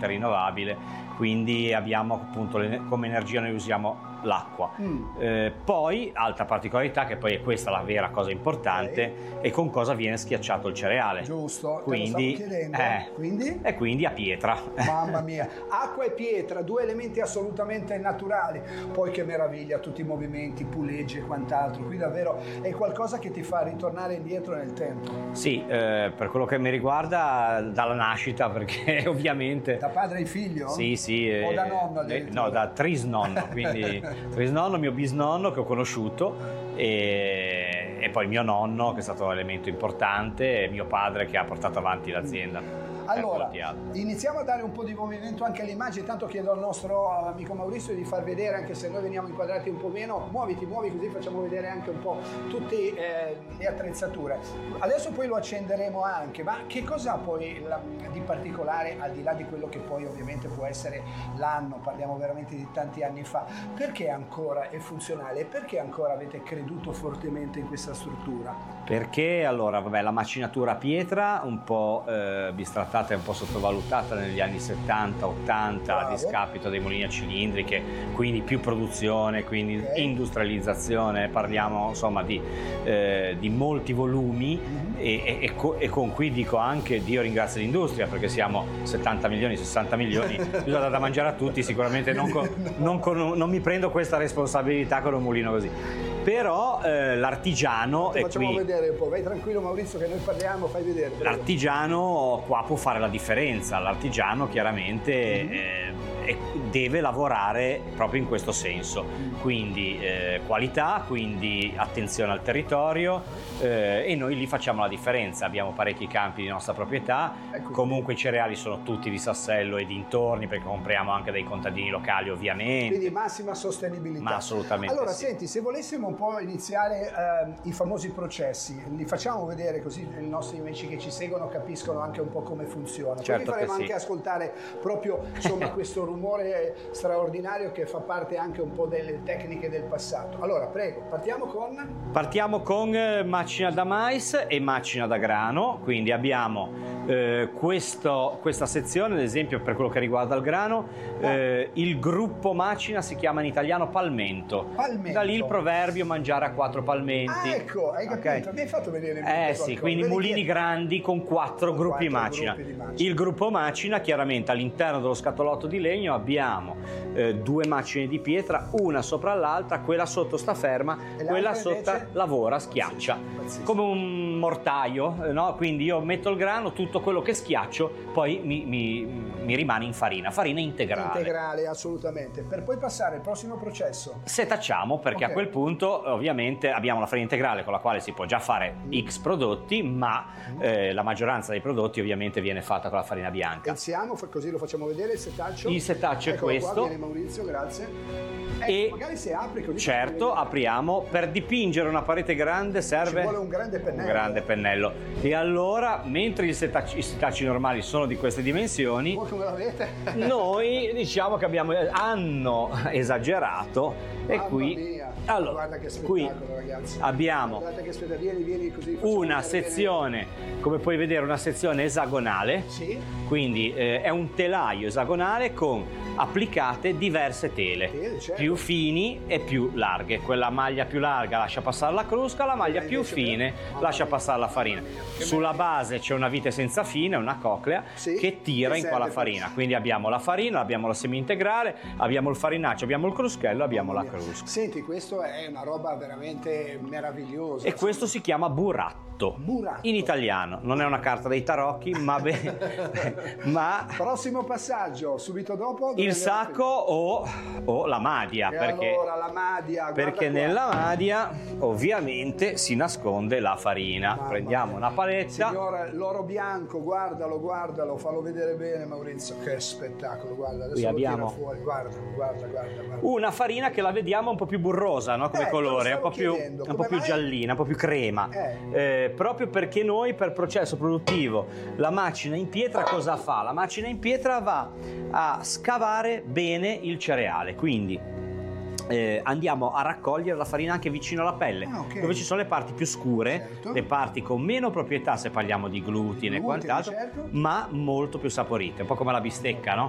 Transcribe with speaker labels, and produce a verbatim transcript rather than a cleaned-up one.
Speaker 1: completamente rinnovabile, quindi abbiamo appunto le, come energia noi usiamo l'acqua. Mm. Eh, poi, altra particolarità, che poi è questa la vera cosa importante, okay, è con cosa viene schiacciato il cereale.
Speaker 2: Giusto,
Speaker 1: quindi,
Speaker 2: te lo stavo chiedendo.
Speaker 1: Eh,
Speaker 2: quindi?
Speaker 1: E quindi a pietra.
Speaker 2: Mamma mia, acqua e pietra, due elementi assolutamente naturali. Poi che meraviglia, tutti i movimenti, puleggi e quant'altro. Qui davvero è qualcosa che ti fa ritornare indietro nel tempo.
Speaker 1: Sì, eh, per quello che mi riguarda dalla nascita, perché ovviamente...
Speaker 2: Da padre e figlio?
Speaker 1: Sì, sì.
Speaker 2: O
Speaker 1: eh,
Speaker 2: da nonno?
Speaker 1: eh, no, da trisnonno, quindi trisnonno, mio bisnonno che ho conosciuto e, e poi mio nonno che è stato un elemento importante e mio padre che ha portato avanti l'azienda.
Speaker 2: Allora, iniziamo a dare un po' di movimento anche alle immagini, tanto chiedo al nostro amico Maurizio di far vedere, anche se noi veniamo inquadrati un po' meno, muoviti, muovi così facciamo vedere anche un po' tutte eh, le attrezzature. Adesso poi lo accenderemo anche, ma che cosa poi la, di particolare, al di là di quello che poi ovviamente può essere l'anno, parliamo veramente di tanti anni fa, perché ancora è funzionale e perché ancora avete creduto fortemente in questa struttura?
Speaker 1: Perché allora, vabbè, la macinatura a pietra un po' eh, bistrattata e un po' sottovalutata negli anni settanta ottanta,
Speaker 2: Bravo.
Speaker 1: A discapito dei mulini a cilindriche, quindi più produzione, quindi okay, industrializzazione, parliamo insomma di, eh, di molti volumi. Mm-hmm. e, e, co e con cui dico anche Dio ringrazia l'industria, perché siamo settanta milioni, sessanta milioni, bisogna dare da mangiare a tutti, sicuramente non, con, non, con, non mi prendo questa responsabilità con un mulino così. Però eh, l'artigiano è
Speaker 2: facciamo
Speaker 1: qui.
Speaker 2: vedere un po', vai tranquillo Maurizio che noi parliamo, fai vedere.
Speaker 1: L'artigiano qua può fare la differenza, l'artigiano chiaramente mm-hmm. eh, e deve lavorare proprio in questo senso, quindi eh, qualità, quindi attenzione al territorio eh, e noi lì facciamo la differenza, abbiamo parecchi campi di nostra proprietà, ecco, comunque i cereali sono tutti di Sassello e dintorni perché compriamo anche dai contadini locali ovviamente.
Speaker 2: Quindi massima sostenibilità.
Speaker 1: Ma assolutamente
Speaker 2: allora
Speaker 1: sì.
Speaker 2: Senti, se volessimo un po' iniziare eh, i famosi processi, li facciamo vedere così i nostri amici che ci seguono capiscono anche un po' come funziona. Poi
Speaker 1: certo
Speaker 2: vi faremo
Speaker 1: sì.
Speaker 2: anche ascoltare proprio insomma questo rumore straordinario che fa parte anche un po' delle tecniche del passato. Allora prego, partiamo con?
Speaker 1: Partiamo con eh, macina da mais e macina da grano, quindi abbiamo eh, questo, questa sezione, ad esempio per quello che riguarda il grano, oh. eh, il gruppo macina si chiama in italiano palmento.
Speaker 2: Palmento.
Speaker 1: Da lì il proverbio mangiare a quattro palmenti.
Speaker 2: Ah, ecco, hai capito, okay. Mi hai fatto vedere in
Speaker 1: Eh sì, quindi mulini
Speaker 2: che...
Speaker 1: grandi con quattro con gruppi,
Speaker 2: quattro
Speaker 1: macina.
Speaker 2: gruppi di macina.
Speaker 1: Il gruppo macina, chiaramente all'interno dello scatolotto di legno abbiamo eh, due macine di pietra, una sopra l'altra, quella sotto sta ferma, quella sotto invece... lavora, schiaccia, pazzesco, come un mortaio, no? Quindi io metto il grano, tutto quello che schiaccio poi mi, mi, mi rimane in farina, farina integrale.
Speaker 2: Integrale, assolutamente. Per poi passare al prossimo processo.
Speaker 1: Setacciamo, perché okay, a quel punto ovviamente abbiamo la farina integrale con la quale si può già fare X prodotti, ma eh, la maggioranza dei prodotti ovviamente viene fatta con la farina bianca.
Speaker 2: Iniziamo, così lo facciamo vedere il setaccio.
Speaker 1: Il setaccio è questo.
Speaker 2: Qua, viene Maurizio, grazie.
Speaker 1: E
Speaker 2: ecco, magari se apri così.
Speaker 1: Certo, apriamo. Per dipingere una parete grande serve
Speaker 2: ci vuole un grande pennello.
Speaker 1: Un grande pennello. E allora, mentre i setacci, i setacci normali sono di queste dimensioni,
Speaker 2: voi come l'avete?
Speaker 1: Noi diciamo che abbiamo hanno esagerato. E
Speaker 2: Mamma
Speaker 1: qui
Speaker 2: mia.
Speaker 1: allora,
Speaker 2: guarda che
Speaker 1: qui
Speaker 2: spettacolo, ragazzi.
Speaker 1: abbiamo
Speaker 2: guarda che spettacolo. Vieni, vieni così,
Speaker 1: una sezione, bene. Come puoi vedere, una sezione esagonale.
Speaker 2: Sì.
Speaker 1: Quindi eh, è un telaio esagonale con applicate diverse tele, tele certo, più fini e più larghe. Quella maglia più larga lascia passare la crusca, la maglia più fine lascia passare la farina. Sulla base c'è una vite senza fine, una coclea, sì, che tira in qua la farina. Quindi abbiamo la farina, abbiamo la semi integrale, abbiamo il farinaccio, abbiamo il cruschello, abbiamo la crusca.
Speaker 2: Senti, questo è una roba veramente meravigliosa.
Speaker 1: E questo si chiama buratto.
Speaker 2: Buratto.
Speaker 1: In italiano, non è una carta dei tarocchi, ma, ma
Speaker 2: prossimo passaggio, subito dopo
Speaker 1: il sacco o, o la madia,
Speaker 2: e
Speaker 1: perché,
Speaker 2: allora, la madia,
Speaker 1: perché nella madia ovviamente si nasconde la farina. Mamma Prendiamo mia. Una paletta.
Speaker 2: Signora, l'oro bianco, guardalo, guardalo, fallo vedere bene Maurizio, che spettacolo, guarda, adesso
Speaker 1: Qui
Speaker 2: lo
Speaker 1: abbiamo
Speaker 2: tira fuori, guarda, guarda, guarda, guarda.
Speaker 1: Una farina che la vediamo un po' più burrosa, no? Come
Speaker 2: eh,
Speaker 1: colore, un po' più, un po' più giallina, un po' più crema, eh. Eh, proprio perché noi per processo produttivo la macina in pietra cosa fa? La macina in pietra va a scavare bene il cereale, quindi eh, andiamo a raccogliere la farina anche vicino alla pelle, ah, okay, dove ci sono le parti più scure, certo, le parti con meno proprietà se parliamo di glutine e quant'altro, certo, ma molto più saporite, un po' come la bistecca, no?